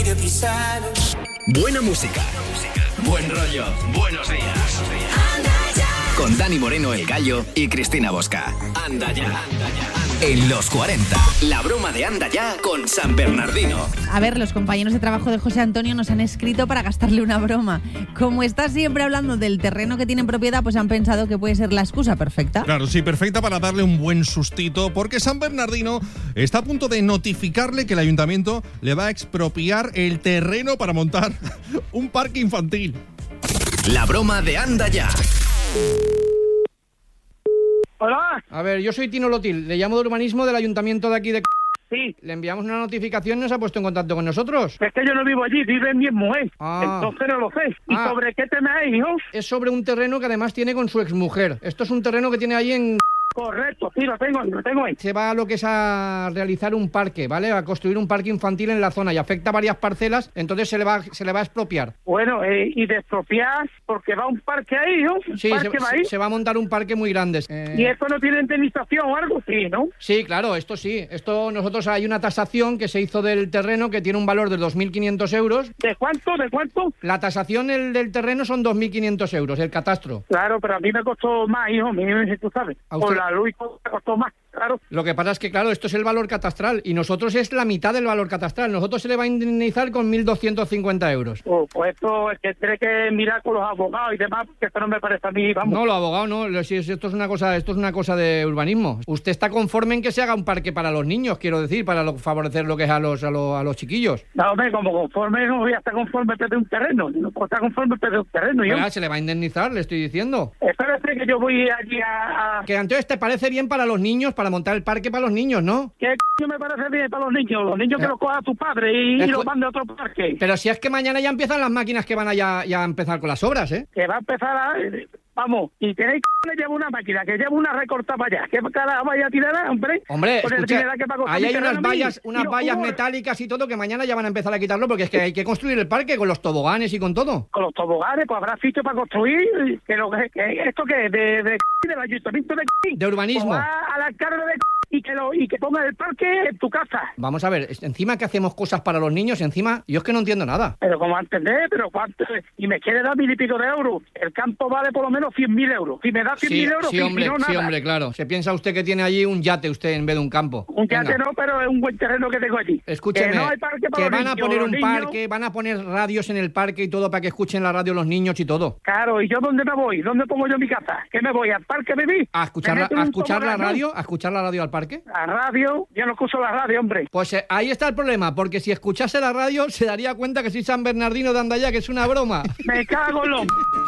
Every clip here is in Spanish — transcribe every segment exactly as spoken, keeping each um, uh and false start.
Buena música, buen rollo, buenos días. Con Dani Moreno, el Gallo, y Cristina Bosca. Anda ya. En los cuarenta, la broma de Anda ya con San Bernardino. A ver, los compañeros de trabajo de José Antonio nos han escrito para gastarle una broma. Como está siempre hablando del terreno que tiene en propiedad, pues han pensado que puede ser la excusa perfecta. Claro, sí, perfecta para darle un buen sustito, porque San Bernardino está a punto de notificarle que el ayuntamiento le va a expropiar el terreno para montar un parque infantil. La broma de Anda ya. Hola. A ver, yo soy Tino Lotil, le llamo de urbanismo del ayuntamiento de aquí de... Sí. Le enviamos una notificación y nos ha puesto en contacto con nosotros. Es que yo no vivo allí, vive mi mujer. Ah. Entonces no lo sé. ¿Y Ah. sobre qué tema es, hijo? Es sobre un terreno que además tiene con su exmujer. Esto es un terreno que tiene ahí en... Correcto, sí, lo tengo, lo tengo ahí. Se va a lo que es a realizar un parque, ¿vale? A construir un parque infantil en la zona y afecta a varias parcelas, entonces se le va, se le va a expropiar. Bueno, eh, y de expropiar, porque va un parque ahí, ¿no? ¿Un Sí, parque se, va ahí? se va a montar un parque muy grande. Eh, ¿Y esto no tiene indemnización o algo? Sí, ¿no? Sí, claro, esto sí. Esto nosotros hay una tasación que se hizo del terreno que tiene un valor de dos mil quinientos euros. ¿De cuánto? ¿De cuánto? La tasación del, del terreno son dos mil quinientos euros, el catastro. Claro, pero a mí me costó más, hijo, mío, tú sabes. ¿A usted? Por la luz me costó más, claro. Lo que pasa es que, claro, esto es el valor catastral y nosotros es la mitad del valor catastral. Nosotros se le va a indemnizar con mil doscientos cincuenta euros. Oh, pues esto es que tiene que mirar con los abogados y demás, porque esto no me parece a mí, vamos. No, los abogados no. Lo- si- si Esto es una cosa, esto es una cosa de urbanismo. Usted está conforme en que se haga un parque para los niños, quiero decir, para lo- favorecer lo que es a los, a los, a los chiquillos. No, hombre, como conforme no voy a estar conforme de un terreno. No puedo estar conforme de un terreno, yo. Oiga, se le va a indemnizar, le estoy diciendo. Espérate que yo voy allí a... a... Que entonces te parece bien para los niños, para montar el parque para los niños, ¿no? ¿Qué c*** me parece bien para los niños? Los niños que Eh. los coja tu padre y, y Escu- los mande a otro parque. Pero si es que mañana ya empiezan las máquinas que van a ya, ya a empezar con las obras, ¿eh? Que va a empezar a... Vamos, y tenéis que llevar una máquina, que lleva una recortada para allá. ¿Qué cara vaya a tirar, hombre? Hombre, Con el escucha, dinero que va a costar ahí mi hay terreno unas a mí. vallas, unas Y los vallas jugos- metálicas y todo que mañana ya van a empezar a quitarlo porque es que hay que construir el parque con los toboganes y con todo. Con los toboganes, pues habrá sitio para construir. Que lo que, que esto que es de, de del ayuntamiento de De urbanismo. Pues va al alcalde de y que lo y que ponga el parque en tu casa. Vamos a ver, es- encima que hacemos cosas para los niños, encima, yo es que no entiendo nada. Pero como entender, pero cuánto, y me quiere dar mil y pico de euros. El campo vale por lo menos cien mil euros. Si me da cien Sí, mil euros, sí, si- hombre, si no, sí, nada. hombre, claro. Se piensa usted que tiene allí un yate usted en vez de un campo. Un yate Venga. no, pero es un buen terreno que tengo allí. Escúcheme, Que no hay parque para que los van a niños, poner los un niños- parque, van a poner radios en el parque y todo para que escuchen la radio los niños y todo. Claro, ¿y yo dónde me voy? ¿Dónde pongo yo mi casa? ¿Qué me voy? ¿Al parque vivir? ¿A escuchar, ¿Me la, meto en a un escuchar la tobogán, no? radio? ¿A escuchar la radio al parque? La radio, yo no escucho la radio, hombre. Pues eh, ahí está el problema, porque si escuchase la radio se daría cuenta que soy San Bernardino de Andaya, que es una broma. Me cago en lo...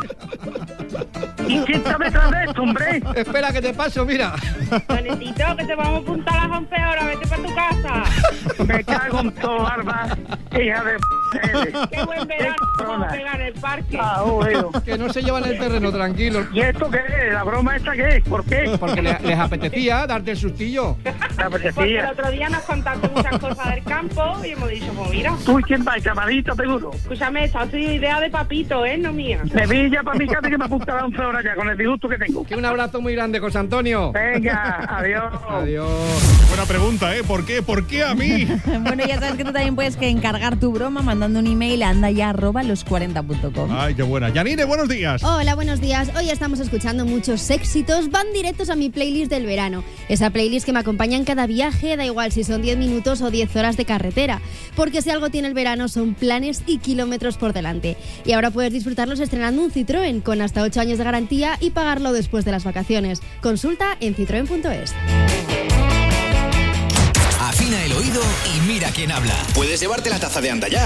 ¿Y quién está detrás de esto, hombre? Espera que te paso, mira. Necesito que te vamos a apuntar a las once horas, vete para tu casa. Me cago en todo, Barba. Hija de... p***. Qué buen verano vamos a pegar en el parque. Ah, ojo. Que no se llevan el terreno, tranquilo. ¿Y esto qué es? ¿La broma esta qué es? ¿Por qué? Porque le- les apetecía darte el sustillo. Me Porque el apetecía. otro día nos contaste muchas cosas del campo y hemos dicho, pues mira, ¿Tú y quién va? ¿Camarito, seguro? escúchame, esta ha sido idea de papito, ¿eh? No mía. Me vi ya para mi casa que me apunta a las once horas ya, con el disgusto que tengo. Que un abrazo muy grande, José Antonio. Venga, adiós. Adiós. Buena pregunta, ¿eh? ¿Por qué? ¿Por qué a mí? Bueno, ya sabes que tú también puedes que encargar tu broma mandando un email a andaya arroba los cuarenta punto com. Ay, qué buena. Yanire, buenos días. Hola, buenos días. Hoy estamos escuchando muchos éxitos, van directos a mi playlist del verano. Esa playlist que me acompaña en cada viaje, da igual si son diez minutos o diez horas de carretera. Porque si algo tiene el verano son planes y kilómetros por delante. Y ahora puedes disfrutarlos estrenando un Citroën con hasta ocho años de garantía y pagarlo después de las vacaciones. Consulta en citroen punto es. Afina el oído y mira quién habla. Puedes llevarte la taza de Anda ya